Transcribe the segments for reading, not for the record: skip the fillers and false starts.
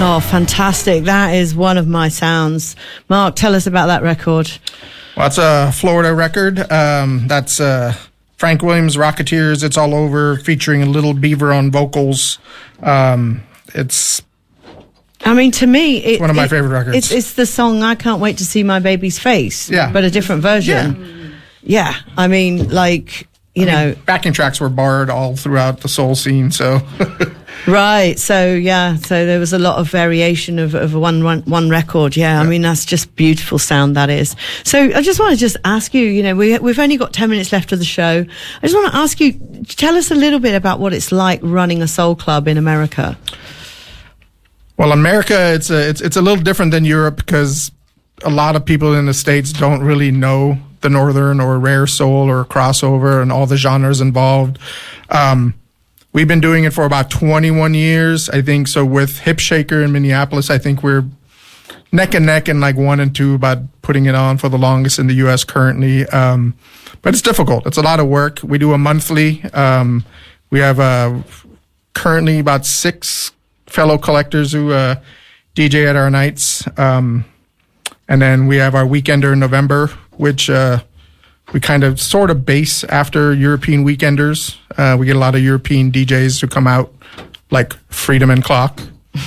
Oh, fantastic. That is one of my sounds. Mark, tell us about that record. Well, it's a Florida record. That's Frank Williams, Rocketeers, It's All Over, featuring Little Beaver on vocals. It's... I mean, to me, it's one of my favorite records. It's the song I Can't Wait to See My Baby's Face, yeah, but a different version. Yeah. I mean, like, you know... backing tracks were barred all throughout the soul scene, so... Right. So, so there was a lot of variation of one record. Yeah. I mean, that's just beautiful sound, that is. So I just want to ask you, you know, we've only got 10 minutes left of the show. I just want to ask you, tell us a little bit about what it's like running a soul club in America. Well, America, it's a little different than Europe because a lot of people in the States don't really know the Northern or rare soul or crossover and all the genres involved. We've been doing it for about 21 years, I think. So with Hip Shaker in Minneapolis, I think we're neck and neck and like 1 and 2 about putting it on for the longest in the U.S. currently. But it's difficult. It's a lot of work. We do a monthly. We have currently about 6 fellow collectors who DJ at our nights. And then we have our Weekender in November, which we kind of sort of base after European Weekenders. We get a lot of European DJs who come out, like Freedom and Clock.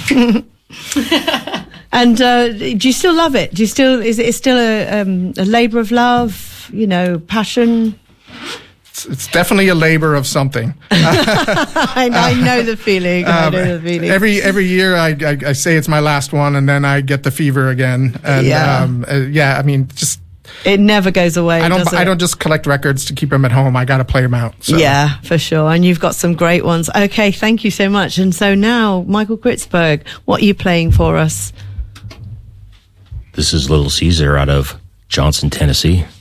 And do you still love it? Is it still a labor of love, you know, passion? It's definitely a labor of something. I know the feeling. I know the feeling. Every year I say it's my last one, and then I get the fever again. And I mean, just it never goes away. I don't just collect records to keep them at home. I got to play them out. So. Yeah, for sure. And you've got some great ones. Okay, thank you so much. And so now, Michael Kritzberg, what are you playing for us? This is Little Caesar out of Johnson, Tennessee.